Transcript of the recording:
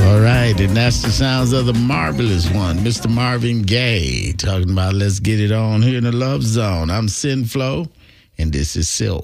All right, and that's the sounds of the marvelous one, Mr. Marvin Gaye, talking about Let's Get It On here in the Love Zone. I'm Sin Flow, and this is Silk.